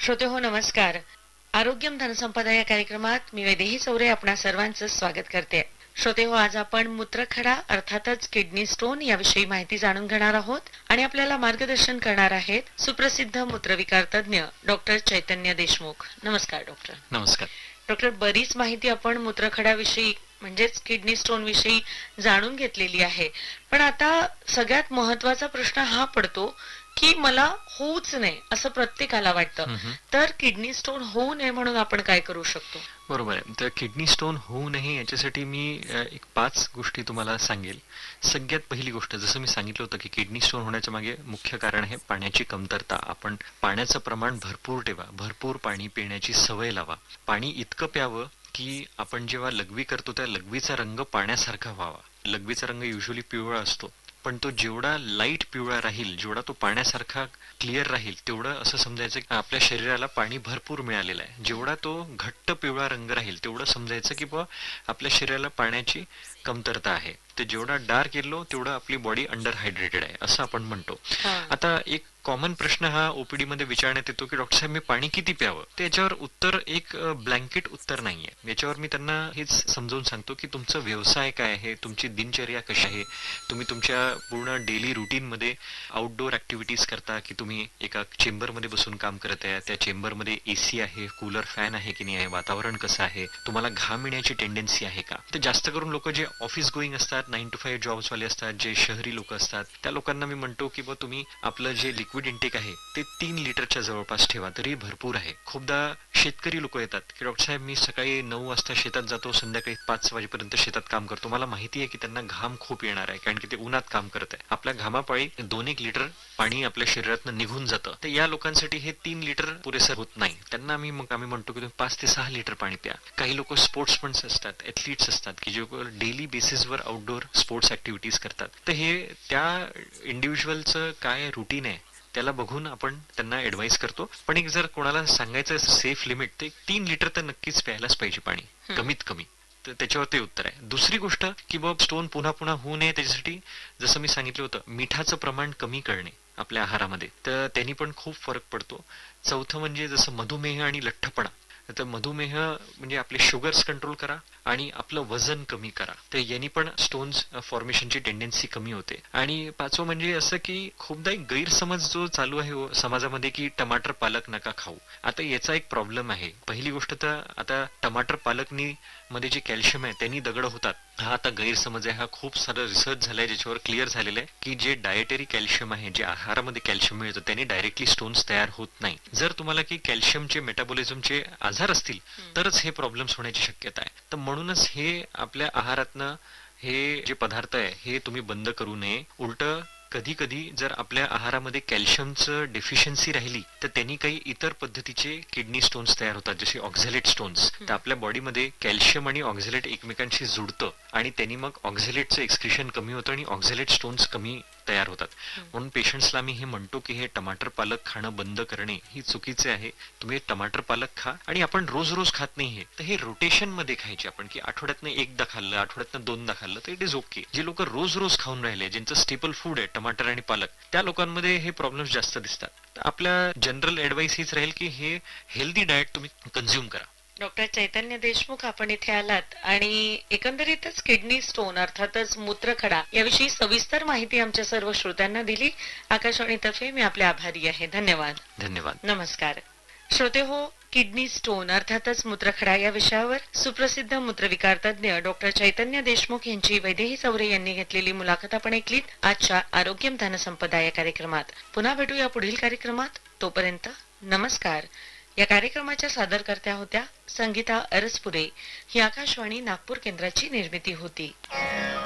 श्रोते हो नमस्कार. आरोग्यम धनसंपदा या कार्यक्रमात मी वैदेही चौरे आपणा सर्वांचं स्वागत करते. श्रोते हो, आज आपण मूत्रखडा अर्थातच किडनी स्टोन याविषयी माहिती जाणून घेणार आहोत आणि आपल्याला मार्गदर्शन करणार आहेत सुप्रसिद्ध मूत्रविकार तज्ञ डॉक्टर चैतन्य देशमुख. नमस्कार डॉक्टर. नमस्कार डॉक्टर. बरीच माहिती आपण मूत्रखड्याविषयी म्हणजेच किडनी स्टोन विषयी जाणून घेतलेली आहे, पण आता सगळ्यात महत्वाचा प्रश्न हा पडतो की मला होऊच नये असं प्रत्येकाला वाटतं. तर किडनी स्टोन होऊ नये म्हणून आपण काय करू शकतो? बरोबर आहे. तर किडनी स्टोन होऊ नये याच्यासाठी मी एक 5 गोष्टी तुम्हाला सांगेल. सगळ्यात पहिली गोष्ट, जसं मी सांगितलं होतं की किडनी स्टोन होण्याच्या मागे मुख्य कारण आहे पाण्याची कमतरता. आपण पाण्याचं प्रमाण भरपूर ठेवा, भरपूर पाणी पिण्याची सवय लावा. पाणी इतकं प्यावं की आपण जेव्हा लघवी करतो त्या लघवीचा रंग पाण्यासारखा व्हावा. लघवीचा रंग युजली पिवळा असतो, पण तो जेवढा लाईट पिवळा राहील, जेवढा तो पाण्यासारखा क्लिअर राहील, तेवढं असं समजायचं की आपल्या शरीराला पाणी भरपूर मिळालेलं आहे. जेवढा तो घट्ट पिवळा रंग राहील तेवढं समजायचं की बुवा आपल्या शरीराला पाण्याची कमतरता आहे. ते जेवढा डार्क येलो तेवढं आपली बॉडी अंडर हायड्रेटेड आहे असं आपण म्हणतो. आता एक कॉमन प्रश्न हा ओपीडी मध्ये विचारण्यात येतो की डॉक्टर साहेब मी पाणी किती प्यावं? त्याच्यावर उत्तर एक ब्लँकेट उत्तर नाहीये. याच्यावर मी त्यांना हेच समजावून सांगतो की तुमचा व्यवसाय काय आहे, तुमची दिनचर्या कशी आहे, तुम्ही तुमच्या पूर्ण डेली रुटीन मध्ये आउटडोर ऍक्टिव्हिटीज करता की तुम्ही एका चेंबर मध्ये बसून काम करत आहे, त्या चेंबर मध्ये एसी आहे, कूलर फॅन आहे की नाही आहे, वातावरण कसं आहे, तुम्हाला घाम येण्याची टेंडन्सी आहे का? तर जास्त करून लोक जे ऑफिस गोईंग असतात, 9 to 5 जॉब्स वाले असतात, जे शहरी लोक असतात, त्या लोकांना मी म्हणतो की बा तुम्ही आपलं जे लिक्विड इंटेक आहे ते 3 लिटरच्या जवळपास ठेवा तरी भरपूर आहे. खूपदा शेतकरी लोक येतात की डॉक्टर साहेब मी सकाळी 9 वाजता शेतात जातो, संध्याकाळी 5 वाजेपर्यंत शेतात काम करतो, मला माहिती आहे की त्यांना घाम खूप येणार आहे कारण की ते उन्हात काम करत आहे. आपल्या घामापाळी 2-1 लिटर पाणी आपल्या शरीरातून निघून जातं. तर या लोकांसाठी हे 3 लिटर पुरेसं होत नाही. त्यांना आम्ही म्हणतो की तुम्ही 5 ते 6 लिटर पाणी प्या. काही लोक स्पोर्ट्समन असतात, एथलीट्स असतात की जे डेली बेसिसवर आउटडोर स्पोर्ट्स ऍक्टिव्हिटीज करतात. तर हे त्या इंडिव्हिज्युअलचं काय रुटीन आहे त्याला बघून आपण त्यांना ऍडवाइस करतो. पण एक जर कोणाला सांगायचं सेफ लिमिट, ते 3 लिटर तर नक्कीच प्यायलाच पाहिजे पाणी, कमीत कमी. तर त्याच्यावर ते उत्तर आहे. दुसरी गोष्ट की बाबा स्टोन पुन्हा पुन्हा होऊ नये त्याच्यासाठी जसं मी सांगितलं होतं मिठाचं प्रमाण कमी करणे आपल्या आहारामध्ये, तर त्यांनी पण खूप फरक पडतो. चौथं म्हणजे जसं मधुमेह आणि लठ्ठपणा, तर मधुमेह म्हणजे आपले शुगर्स कंट्रोल करा आणि आपलं वजन कमी करा, तर यांनी पण स्टोन्स फॉर्मेशनची टेंडन्सी कमी होते. आणि पाचवं म्हणजे असं की खूपदा एक गैरसमज जो चालू आहे समाजामध्ये की टमाटर पालक नका खाऊ. आता याचा एक प्रॉब्लेम आहे. पहिली गोष्ट तर आता टमाटर पालकनी मध्ये जे कॅल्शियम आहे त्यांनी दगड होतात, हा आता गैरसमज आहे. हा खूप सारा रिसर्च झालाय ज्याच्यावर क्लिअर झालेलं आहे की जे डायटरी कॅल्शियम आहे, जे आहारामध्ये कॅल्शियम मिळतं, त्याने डायरेक्टली स्टोन्स तयार होत नाही. जर तुम्हाला की कॅल्शियमचे मेटाबॉलिझमचे आजार असतील तरच हे प्रॉब्लेम्स होण्याची शक्यता आहे. तर म्हणूनच हे आपल्या आहारातनं हे जे पदार्थ आहे हे तुम्ही बंद करू नये. उलट कधी कधी जर आपल्या आहारामध्ये कॅल्शियमचं डेफिशियन्सी राहिली तर त्यांनी काही इतर पद्धतीचे किडनी स्टोन्स तयार होतात, जसे ऑक्झॅलेट स्टोन्स. तर आपल्या बॉडीमध्ये कॅल्शियम आणि ऑक्झॅलेट एकमेकांशी जुडतं आणि त्यांनी मग ऑक्झॅलेटचं एक्सक्रिशन कमी होतं आणि ऑक्झॅलेट स्टोन्स कमी तयार होतात. म्हणून पेशंट्सला मी हे म्हणतो की हे टमाटर पालक खाणं बंद करणे ही चुकीचे आहे. तुम्ही टमाटर पालक खा, आणि आपण रोज रोज खात नाही हे, तर हे रोटेशन मध्ये खायचे आपण, की आठवड्यातनं एकदा खाल्लं, आठवड्यातनं 2दा खाल्लं तर इट इज ओके. जे लोक रोज रोज खाऊन राहिले, ज्यांचं स्टेपल फूड आहे टमाटर आणि पालक, त्या लोकांमध्ये हे प्रॉब्लेम्स जास्त दिसतात. तर आपल्या जनरल ऍडवाइस हीच राहील की हे हेल्दी डाएट तुम्ही कंझ्युम करा. डॉक्टर चैतन्य देशमुख, आपण इथे आलात आणि एकंदरीतच किडनी स्टोन अर्थातच मूत्रखडा याविषयी सविस्तर माहिती आमच्या सर्व श्रोत्यांना दिली. आकाशवाणीतर्फे मी आपले आभारी आहे. धन्यवाद. धन्यवाद. नमस्कार. श्रोते हो, किडनी स्टोन अर्थातच मूत्रखडा या विषयावर सुप्रसिद्ध मूत्रविकार तज्ञ डॉक्टर चैतन्य देशमुख यांची वैदेही चौरे यांनी घेतलेली मुलाखत आपण ऐकलीत आजच्या आरोग्यम धनसंपदा या कार्यक्रमात. पुन्हा भेटूया पुढील कार्यक्रमात. तोपर्यंत नमस्कार. या कार्यक्रमाच्या सादरकर्त्या होत्या संगीता अरसपुरे. ही आकाशवाणी नागपूर केंद्राची निर्मिती होती.